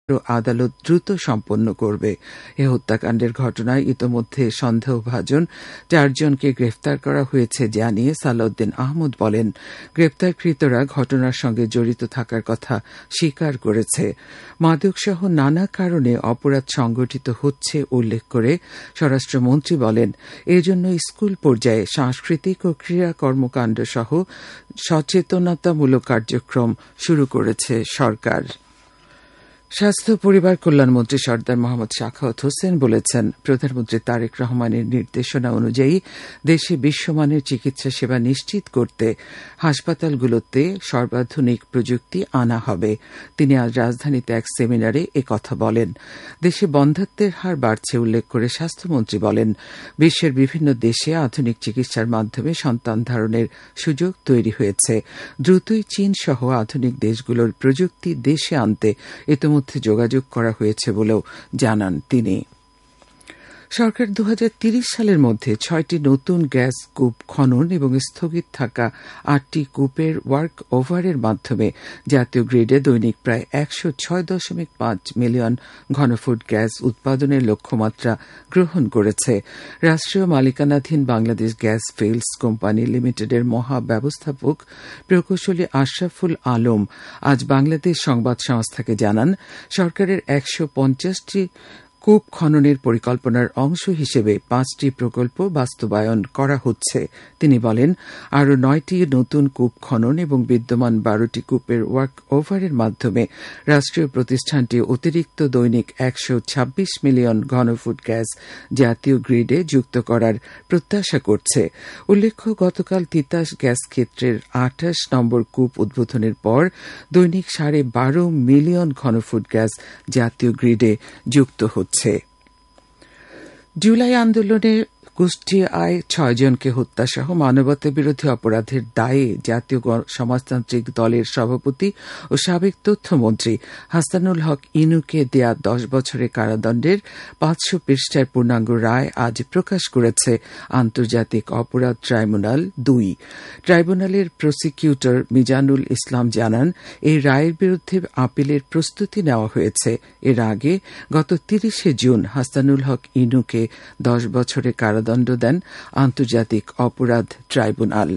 আদালত দ্রুত সম্পন্ন করবে। এ হত্যাকাণ্ডের ঘটনায় ইতোমধ্যে সন্দেহভাজন 4 জনকে গ্রেফতার করা হয়েছে জানিয়ে সালাউদ্দিন আহমদ বলেন, গ্রেপ্তারকৃতরা ঘটনার সঙ্গে জড়িত থাকার কথা স্বীকার করেছে। মাদকসহ নানা কারণে অপরাধ সংগঠিত হচ্ছে উল্লেখ করে স্বরাষ্ট্রমন্ত্রী বলেন, এজন্য স্কুল পর্যায়ে সাংস্কৃতিক ও ক্রীড়া কর্মকাণ্ড সহ সচেতনতামূলক কার্যক্রম শুরু করেছে সরকার। স্বাস্থ্য পরিবার কল্যাণমন্ত্রী সরদার মোহাম্মদ সাখাওয়াত হোসেন বলেছেন, প্রধানমন্ত্রী তারেক রহমানের নির্দেশনা অনুযায়ী দেশে বিশ্বমানের চিকিৎসা সেবা নিশ্চিত করতে হাসপাতালগুলোতে সর্বাধুনিক প্রযুক্তি আনা হবে। তিনি আজ রাজধানীতে এক সেমিনারে একথা বলেন। দেশে বন্ধ্যাত্বের হার বাড়ছে উল্লেখ করে স্বাস্থ্যমন্ত্রী বলেন, বিশ্বের বিভিন্ন দেশে আধুনিক চিকিৎসার মাধ্যমে সন্তান ধারণের সুযোগ তৈরি হয়েছে। দ্রুতই চীন সহ আধুনিক দেশগুলোর প্রযুক্তি দেশে আনতে ইতিমধ্যে যোগাযোগ করা হয়েছে বলেও জানান তিনি। সরকার 2030 সালের মধ্যে 6টি নতুন গ্যাস কূপ খনন এবং স্থগিত থাকা 8টি কূপের ওয়ার্ক ওভারের মাধ্যমে জাতীয় গ্রিডে দৈনিক প্রায় 106.5 মিলিয়ন ঘনফুট গ্যাস উৎপাদনের লক্ষ্যমাত্রা গ্রহণ করেছে। রাষ্ট্রীয় মালিকানাধীন বাংলাদেশ গ্যাস ফিল্ডস কোম্পানি লিমিটেডের মহাব্যবস্থাপক প্রকৌশলী আশরাফুল আলম আজ বাংলাদেশ সংবাদ সংস্থাকে জানান, সরকারের 150টি কূপ খননের পরিকল্পনার অংশ হিসেবে 5টি প্রকল্প বাস্তবায়ন করা হচ্ছে। তিনি বলেন, আরও 9টি নতুন কূপ খনন এবং বিদ্যমান 12টি কূপের ওয়ার্ক ওভারের মাধ্যমে রাষ্ট্রীয় প্রতিষ্ঠানটি অতিরিক্ত দৈনিক 126 মিলিয়ন ঘনফুট গ্যাস জাতীয় গ্রিডে যুক্ত করার প্রত্যাশা করছে। উল্লেখ্য, গতকাল তিতাস গ্যাস ক্ষেত্রের 28 নম্বর কূপ উদ্বোধনের পর দৈনিক 12.5 মিলিয়ন ঘনফুট গ্যাস জাতীয় গ্রিডে যুক্ত হচ্ছে। জুলাই আন্দোলনে কুষ্টিয়ায় 6 জনকে হত্যাসহ মানবতা বিরোধী অপরাধের দায়ে জাতীয় সমাজতান্ত্রিক দলের সভাপতি ও সাবেক তথ্যমন্ত্রী হাসানুল হক ইনুকে দেয়া 10 বছরের কারাদণ্ডের 500 পৃষ্ঠার পূর্ণাঙ্গ রায় আজ প্রকাশ করেছে আন্তর্জাতিক অপরাধ ট্রাইব্যুনাল 2। ট্রাইব্যুনালের প্রসিকিউটর মিজানুল ইসলাম জানান, এই রায়ের বিরুদ্ধে আপিলের প্রস্তুতি নেওয়া হয়েছে। এর আগে গত 30 জুন হাসানুল হক ইনুকে 10 বছরের কারাদণ্ড দেন আন্তর্জাতিক অপরাধ ট্রাইব্যুনাল।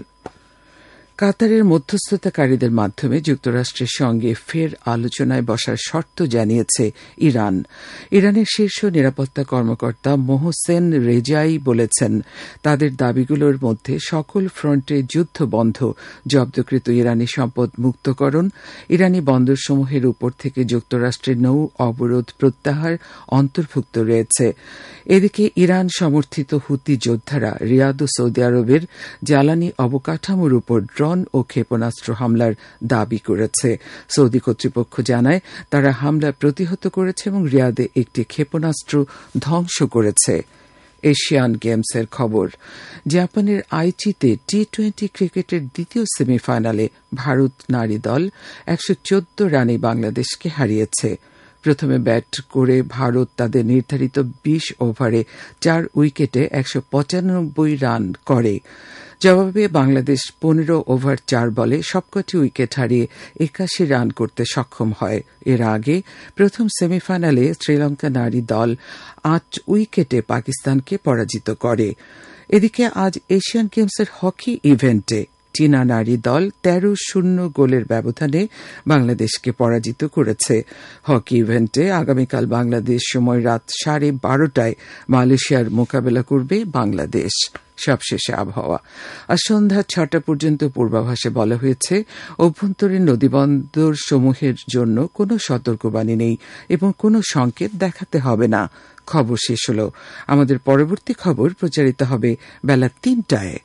কাতারের মধ্যস্থতাকারীদের মাধ্যমে যুক্তরাষ্ট্রের সঙ্গে ফের আলোচনায় বসার শর্ত জানিয়েছে ইরান। ইরানের শীর্ষ নিরাপত্তা কর্মকর্তা মোহসেন রেজাই বলেছেন, তাদের দাবিগুলোর মধ্যে সকল ফ্রন্টে যুদ্ধ বন্ধ, জব্দকৃত ইরানি সম্পদ মুক্তকরণ, ইরানি বন্দরসমূহের উপর থেকে যুক্তরাষ্ট্রের নৌ অবরোধ প্রত্যাহার অন্তর্ভুক্ত রয়েছে। এদিকে ইরান সমর্থিত হুতি যোদ্ধারা রিয়াদ ও সৌদি আরবের জ্বালানি অবকাঠামোর উপর ড্রোন ও ক্ষেপণাস্ত্র হামলার দাবি করেছে। সৌদি কর্তৃপক্ষ জানায়, তারা হামলা প্রতিহত করেছে এবং রিয়াদে একটি ক্ষেপণাস্ত্র ধ্বংস করেছে। এশিয়ান গেমসের খবর। জাপানের আইচিতে টি-20 ক্রিকেটের দ্বিতীয় সেমিফাইনালে ভারত নারী দল 114 রানে বাংলাদেশকে হারিয়েছে। প্রথমে ব্যাট করে ভারত তাদের নির্ধারিত 20 ওভারে 4 উইকেটে 195 রান করে। জবাবে বাংলাদেশ 15 ওভার 4 বলে সবকটি উইকেট হারিয়ে 81 রান করতে সক্ষম হয়। এর আগে প্রথম সেমিফাইনালে শ্রীলঙ্কা নারী দল 8 উইকেটে পাকিস্তানকে পরাজিত করে। এদিকে আজ এশিয়ান গেমসের হকি ইভেন্টে চীনা নারী দল 13-0 গোলের ব্যবধানে বাংলাদেশকে পরাজিত করেছে। হকি ইভেন্টে আগামীকাল বাংলাদেশ সময় রাত 12:30টায় মালয়েশিয়ার মোকাবেলা করবে বাংলাদেশ। সবশেষে আবহাওয়া। আজ সন্ধ্যা 6টা পর্যন্ত পূর্বাভাসে বলা হয়েছে, অভ্যন্তরীণ নদীবন্দর সমূহের জন্য কোনো সতর্কবাণী নেই এবং কোনো সংকেত দেখাতে হবে না। খবর শেষ হল। আমাদের পরবর্তী খবর প্রচারিত হবে বেলা 3টায়।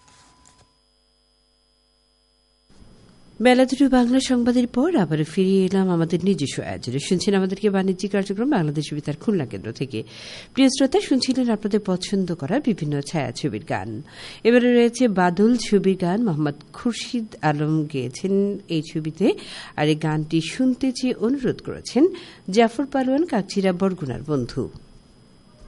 বেলা 2 বাংলা সংবাদের পর আবার ফিরিয়ে এলাম আমাদের নিজস্ব আয়োজনে। শুনছেন আমাদেরকে বাণিজ্যিক কার্যক্রম বাংলাদেশ বেতার খুলনা কেন্দ্র থেকে। প্রিয় শ্রোতা, শুনছিলেন আপনাদের পছন্দ করা বিভিন্ন ছায়াছবির গান। এবারে রয়েছে বাদল ছবির গান। মোহাম্মদ খুরশিদ আলম গেয়েছেন এই ছবিতে, আর এই গানটি শুনতে চেয়ে অনুরোধ করেছেন জাফর পালোয়ান, কাকচিরা, বরগুনার বন্ধু।